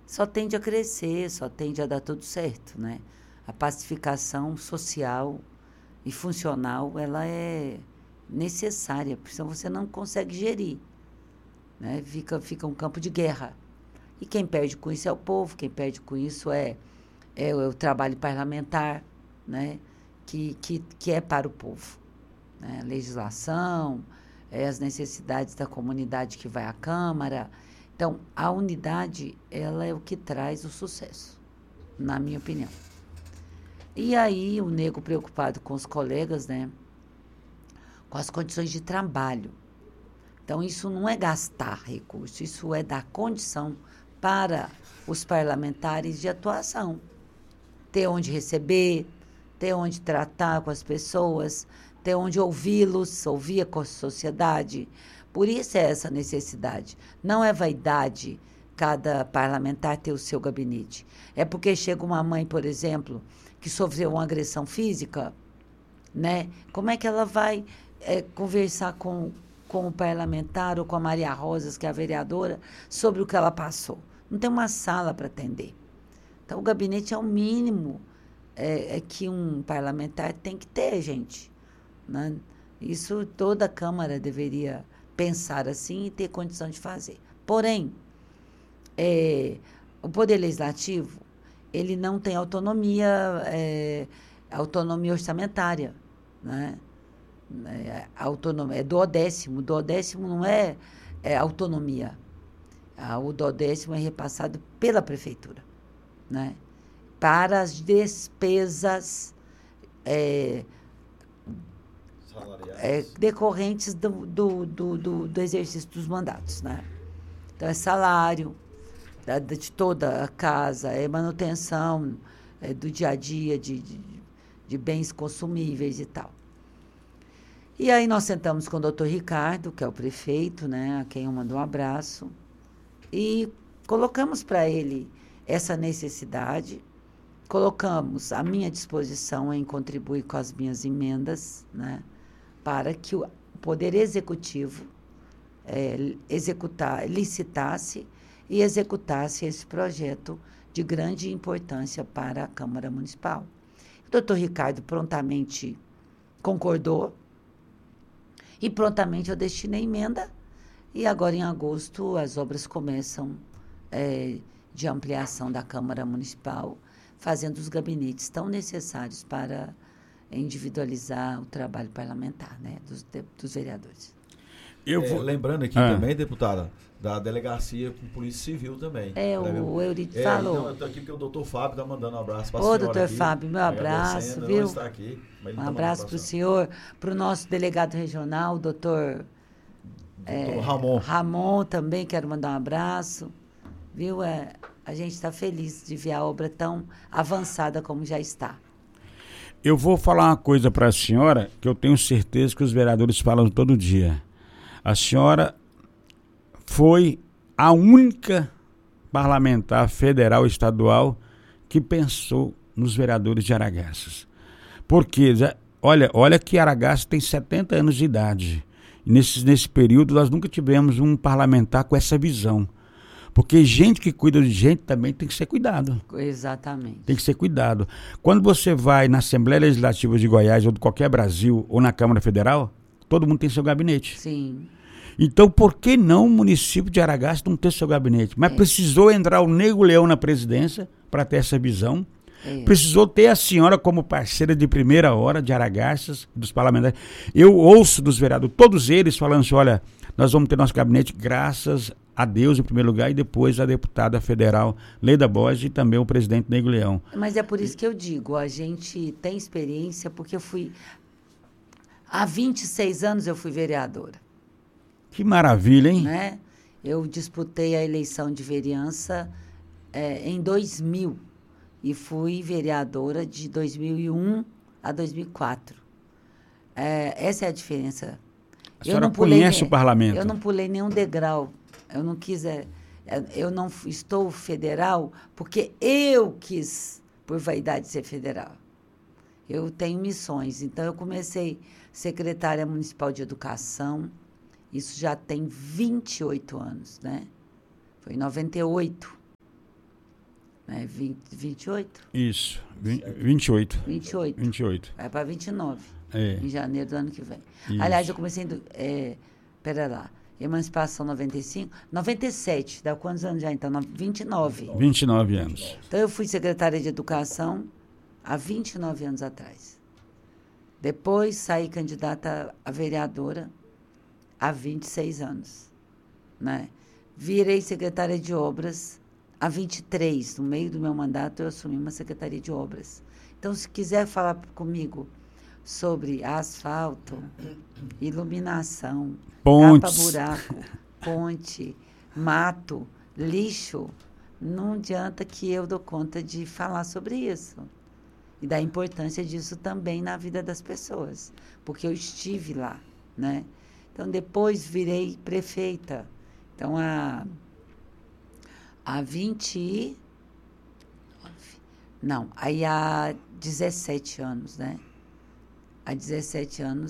só tende a crescer, só tende a dar tudo certo, né? A pacificação social e funcional, ela é necessária, porque senão você não consegue gerir, né? Fica um campo de guerra. E quem perde com isso é o povo, quem perde com isso é o trabalho parlamentar, né? Que é para o povo, né? A legislação, as necessidades da comunidade que vai à Câmara. Então, a unidade, ela é o que traz o sucesso, na minha opinião. E aí, o nego preocupado com os colegas, né? Com as condições de trabalho. Então, isso não é gastar recursos, isso é dar condição para os parlamentares de atuação. Ter onde receber, ter onde tratar com as pessoas, ter onde ouvi-los, ouvir a sociedade. Por isso é essa necessidade. Não é vaidade cada parlamentar ter o seu gabinete. É porque chega uma mãe, por exemplo, que sofreu uma agressão física, né? Como é que ela vai conversar com o parlamentar ou com a Maria Rosas, que é a vereadora, sobre o que ela passou? Não tem uma sala para atender. Então, o gabinete é o mínimo que um parlamentar tem que ter, gente, né? Isso toda a Câmara deveria pensar assim e ter condição de fazer. Porém, o Poder Legislativo, ele não tem autonomia orçamentária, né? É duodécimo. Duodécimo não é autonomia. O duodécimo é repassado pela prefeitura, né? Para as despesas decorrentes do exercício dos mandatos, né? Então, é salário de toda a casa, é manutenção do dia a dia de bens consumíveis e tal. E aí nós sentamos com o doutor Ricardo, que é o prefeito, né, a quem eu mando um abraço, e colocamos para ele essa necessidade, colocamos à minha disposição em contribuir com as minhas emendas, né, para que o Poder Executivo licitasse e executasse esse projeto de grande importância para a Câmara Municipal. O doutor Ricardo prontamente concordou e prontamente eu destinei emenda e agora em agosto as obras começam de ampliação da Câmara Municipal, fazendo os gabinetes tão necessários para individualizar o trabalho parlamentar, né, dos vereadores. Lembrando aqui também, deputada, da delegacia com Polícia Civil também. O Eurito falou. Então, eu estou aqui porque o doutor Fábio está mandando um abraço para a senhora. Ô, doutor Fábio, meu abraço, viu? Não está aqui, mas um abraço para o senhor, para o nosso delegado regional, o doutor Ramon também, quero mandar um abraço, viu? A gente está feliz de ver a obra tão avançada como já está. Eu vou falar uma coisa para a senhora que eu tenho certeza que os vereadores falam todo dia. A senhora foi a única parlamentar federal e estadual que pensou nos vereadores de Araguaças. Porque, olha que Araguaças tem 70 anos de idade. E nesse período nós nunca tivemos um parlamentar com essa visão. Porque gente que cuida de gente também tem que ser cuidado. Exatamente. Tem que ser cuidado. Quando você vai na Assembleia Legislativa de Goiás ou de qualquer Brasil ou na Câmara Federal, todo mundo tem seu gabinete. Sim. Então, por que não o município de Araguaças não ter seu gabinete? Mas precisou entrar o Nego Leão na presidência para ter essa visão. Precisou ter a senhora como parceira de primeira hora de Araguaças, dos parlamentares. Eu ouço dos vereadores, todos eles falando assim, olha, nós vamos ter nosso gabinete graças a Deus em primeiro lugar e depois a deputada federal Leida Borges e também o presidente Nego Leão. Mas é por isso que eu digo, a gente tem experiência, porque eu fui... Há 26 anos eu fui vereadora. Que maravilha, hein? Né? Eu disputei a eleição de vereança em 2000 e fui vereadora de 2001 a 2004. Essa é a diferença. A senhora conhece o parlamento? Eu não pulei nenhum degrau. Eu não quis... eu não estou federal porque eu quis, por vaidade, ser federal. Eu tenho missões. Então, eu comecei secretária municipal de educação. Isso já tem 28 anos, né? Foi em 98. né? 28? Isso, 28. 28. 28. Vai para 29, É. em janeiro do ano que vem. Isso. Aliás, eu comecei, pera lá, Emancipação 95, 97, dá quantos anos já então? 29. 29 anos. Então eu fui secretária de Educação há 29 anos atrás. Depois saí candidata a vereadora há 26 anos, né? Virei secretária de Obras há 23. No meio do meu mandato, eu assumi uma secretaria de Obras. Então, se quiser falar comigo sobre asfalto, iluminação, Pontes. tapa-buraco, ponte, mato, lixo, não adianta que eu dou conta de falar sobre isso. E da importância disso também na vida das pessoas, porque eu estive lá, né? Então, depois virei prefeita. Então, há 20... Não, aí há 17 anos, né? Há 17 anos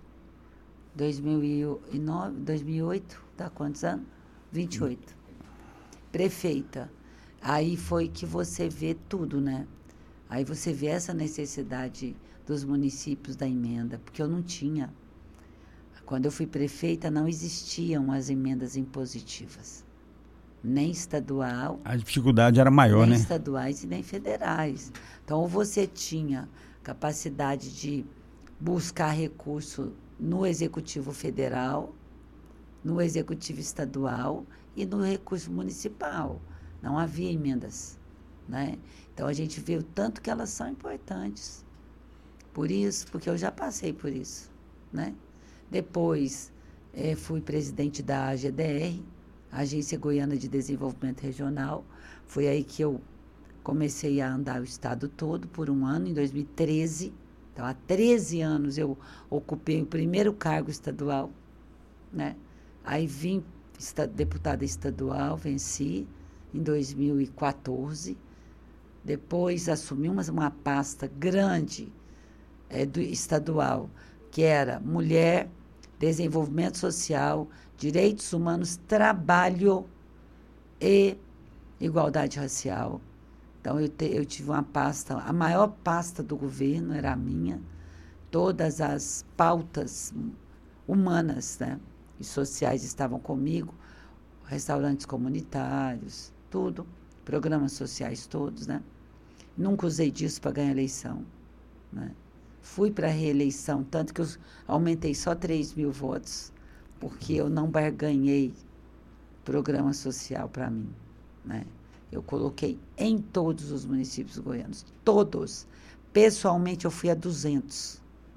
2009, 2008, dá quantos anos? 28. Prefeita. Aí foi que você vê tudo, né? Aí você vê essa necessidade dos municípios da emenda, porque eu não tinha. Quando eu fui prefeita, não existiam as emendas impositivas, nem estadual. A dificuldade era maior, nem né? estaduais e nem federais. Então, ou você tinha capacidade de buscar recurso no Executivo Federal, no Executivo Estadual e no recurso municipal. Não havia emendas, né? Então, a gente vê o tanto que elas são importantes. Por isso, porque eu já passei por isso, né? Depois, fui presidente da AGDR, Agência Goiana de Desenvolvimento Regional. Foi aí que eu comecei a andar o estado todo por um ano, em 2013. Então, há 13 anos eu ocupei o primeiro cargo estadual, né? Aí vim deputada estadual, venci em 2014. Depois assumi uma pasta grande do estadual, que era Mulher, Desenvolvimento Social, Direitos Humanos, Trabalho e Igualdade Racial. Então, eu tive uma pasta, a maior pasta do governo era a minha, todas as pautas humanas, né, e sociais estavam comigo, restaurantes comunitários, tudo, programas sociais todos, né? Nunca usei disso para ganhar eleição, né? Fui para a reeleição, tanto que eu aumentei só 3.000 votos, porque eu não barganhei programa social para mim, né? Eu coloquei em todos os municípios goianos, todos. Pessoalmente, eu fui a 200.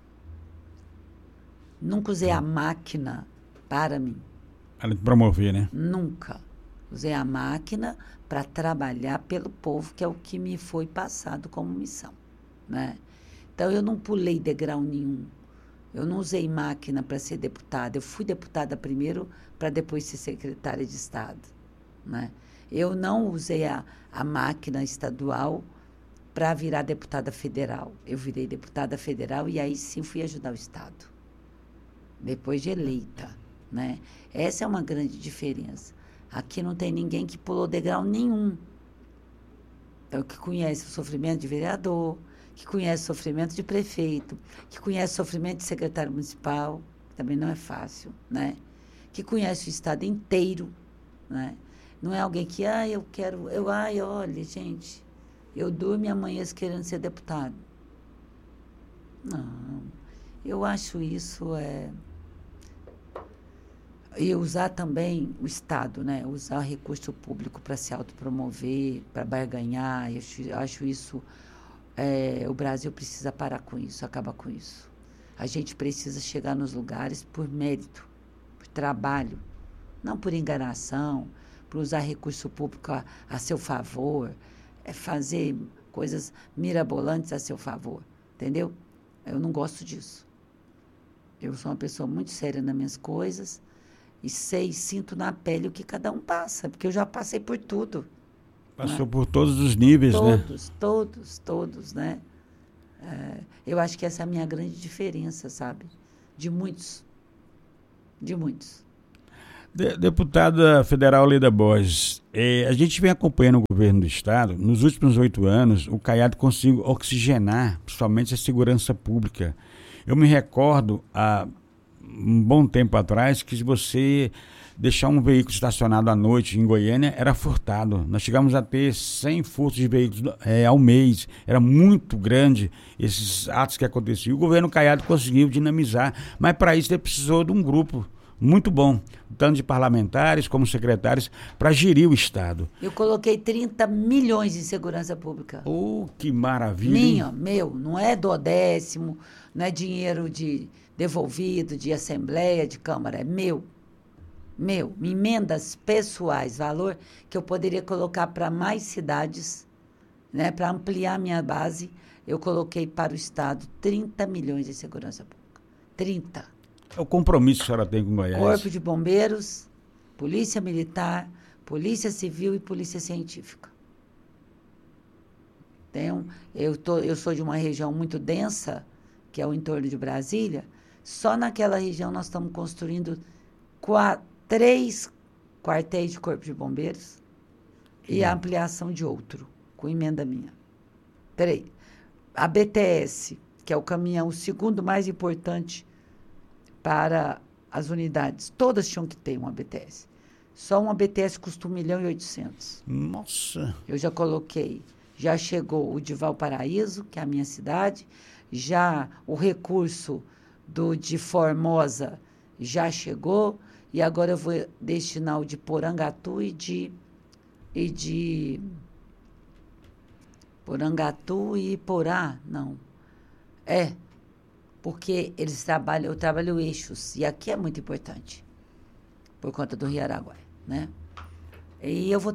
Nunca usei a máquina para mim. Para promover, né? Nunca. Usei a máquina para trabalhar pelo povo, que é o que me foi passado como missão, né? Então, eu não pulei degrau nenhum. Eu não usei máquina para ser deputada. Eu fui deputada primeiro para depois ser secretária de Estado, né? Eu não usei a máquina estadual para virar deputada federal. Eu virei deputada federal e aí sim fui ajudar o Estado, depois de eleita, né? Essa é uma grande diferença. Aqui não tem ninguém que pulou degrau nenhum. Então, que conhece o sofrimento de vereador, que conhece o sofrimento de prefeito, que conhece o sofrimento de secretário municipal, que também não é fácil, né? Que conhece o Estado inteiro, né? Não é alguém que, olha, gente, eu durmo e amanheço querendo ser deputado. Não, eu acho isso E usar também o Estado, né? Usar recurso público para se autopromover, para barganhar, eu acho isso... o Brasil precisa parar com isso, acabar com isso. A gente precisa chegar nos lugares por mérito, por trabalho, não por enganação, por usar recurso público a seu favor, fazer coisas mirabolantes a seu favor, entendeu? Eu não gosto disso. Eu sou uma pessoa muito séria nas minhas coisas e sinto na pele o que cada um passa, porque eu já passei por tudo. Passou por todos os níveis, né? Todos, né? Eu acho que essa é a minha grande diferença, sabe? De muitos. Deputada federal Leda Borges, a gente vem acompanhando o governo do Estado. Nos últimos 8 anos, o Caiado conseguiu oxigenar, principalmente a segurança pública. Eu me recordo, há um bom tempo atrás, que se você deixar um veículo estacionado à noite em Goiânia, era furtado. Nós chegamos a ter 100 furtos de veículos ao mês. Era muito grande esses atos que aconteciam. O governo Caiado conseguiu dinamizar, mas para isso ele precisou de um grupo muito bom, tanto de parlamentares como secretários, para gerir o Estado. Eu coloquei 30 milhões em segurança pública. Oh, que maravilha! Meu, não é do 10º, não é dinheiro devolvido de Assembleia, de Câmara, é meu, emendas pessoais, valor que eu poderia colocar para mais cidades, né, para ampliar minha base, eu coloquei para o Estado 30 milhões de segurança pública. 30. É o compromisso que a senhora tem com Goiás. Corpo de Bombeiros, Polícia Militar, Polícia Civil e Polícia Científica. Eu sou de uma região muito densa, que é o entorno de Brasília. Só naquela região nós estamos construindo 3 quartéis de Corpo de Bombeiros e a ampliação de outro, com emenda minha. 3. A BTS, que é o caminhão, o segundo mais importante para as unidades. Todas tinham que ter uma BTS. Só uma BTS custa 1.800.000. Nossa! Eu já coloquei. Já chegou o de Valparaíso, que é a minha cidade. Já o recurso de Formosa já chegou. E agora eu vou destinar o de Porangatu e de Porangatu e Porá, não. Porque eu trabalho eixos, e aqui é muito importante, por conta do Rio Araguaia, né? E eu vou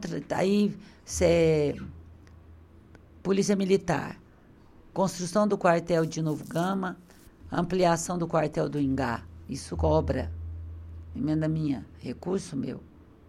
Polícia Militar, construção do quartel de Novo Gama, ampliação do quartel do Ingá, isso cobra, emenda minha, recurso meu.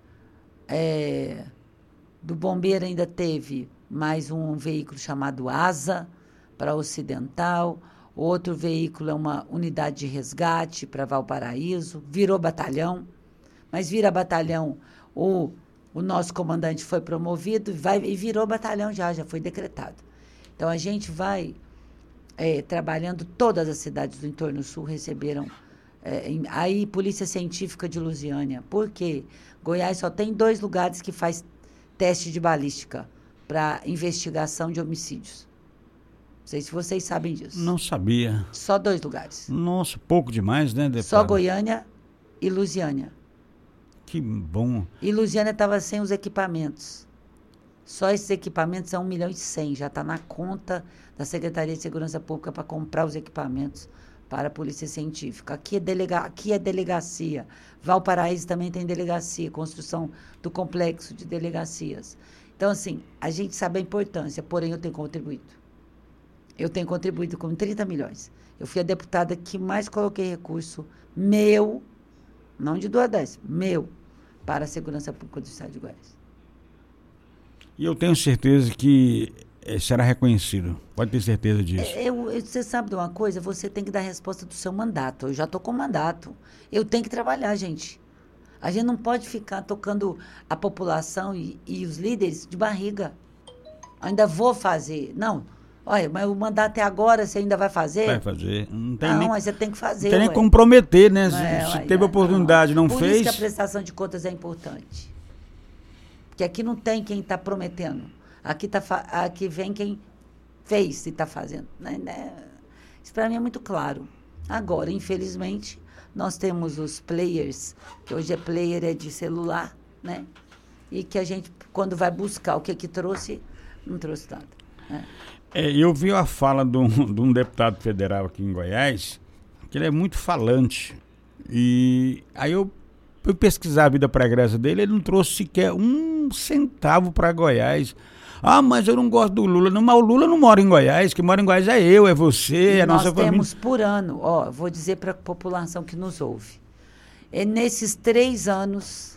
Do bombeiro ainda teve mais um veículo chamado Asa, para Ocidental. Outro veículo é uma unidade de resgate para Valparaíso, virou batalhão, mas vira batalhão, o nosso comandante foi promovido e virou batalhão já foi decretado. Então, a gente vai trabalhando, todas as cidades do entorno sul receberam, aí Polícia Científica de Lusiânia, porque Goiás só tem 2 lugares que faz teste de balística para investigação de homicídios. Não sei se vocês sabem disso. Não sabia. Só 2 lugares. Nossa, pouco demais, né, deputado? Só Goiânia e Lusiânia. Que bom. E Lusiânia estava sem os equipamentos. Só esses equipamentos são 1.100.000. Já está na conta da Secretaria de Segurança Pública para comprar os equipamentos para a Polícia Científica. Aqui é delegacia. Valparaíso também tem delegacia, construção do complexo de delegacias. Então, assim, a gente sabe a importância, porém eu tenho contribuído. Eu tenho contribuído com 30 milhões. Eu fui a deputada que mais coloquei recurso meu, não de 2 a 10, meu, para a segurança pública do Estado de Goiás. E eu tenho certeza que será reconhecido. Pode ter certeza disso. Você sabe de uma coisa? Você tem que dar a resposta do seu mandato. Eu já estou com mandato. Eu tenho que trabalhar, gente. A gente não pode ficar tocando a população e os líderes de barriga. Ainda vou fazer. Não. Olha, mas o mandato é agora, você ainda vai fazer? Vai fazer. Mas você tem que fazer. Não tem nem comprometer, né? Se teve oportunidade, não fez. Por isso que a prestação de contas é importante. Porque aqui não tem quem está prometendo. Aqui vem quem fez e está fazendo. Isso para mim é muito claro. Agora, infelizmente, nós temos os players, que hoje player de celular, né? E que a gente, quando vai buscar o que trouxe, não trouxe nada. Né? Eu vi a fala de um deputado federal aqui em Goiás, que ele é muito falante. E aí eu fui pesquisar a vida pregressa dele, ele não trouxe sequer 1 centavo para Goiás. Mas eu não gosto do Lula. Não, mas o Lula não mora em Goiás, quem mora em Goiás é eu, é você, é a nossa família. Nós temos por ano, vou dizer para a população que nos ouve, nesses 3 anos,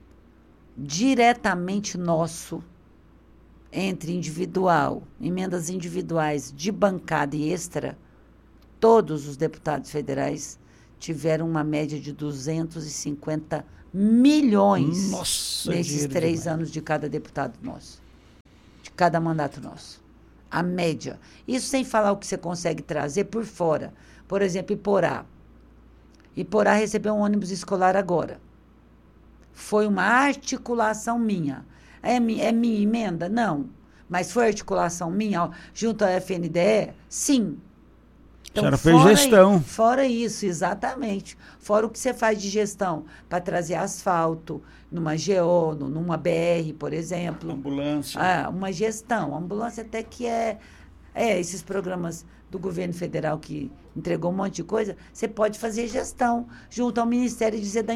diretamente nosso, entre individual, emendas individuais de bancada e extra, todos os deputados federais tiveram uma média de 250 milhões nesses 3 anos de cada deputado nosso, de cada mandato nosso. A média. Isso sem falar o que você consegue trazer por fora. Por exemplo, Iporá. Iporá recebeu um ônibus escolar agora. Foi uma articulação minha. É minha emenda? Não. Mas foi articulação minha junto à FNDE? Sim. Então, a senhora fez gestão. Fora isso, exatamente. Fora o que você faz de gestão para trazer asfalto numa GO, numa BR, por exemplo. Ambulância. Uma gestão. Ambulância até que esses programas do governo federal que entregou um monte de coisa, você pode fazer gestão junto ao Ministério e dizer da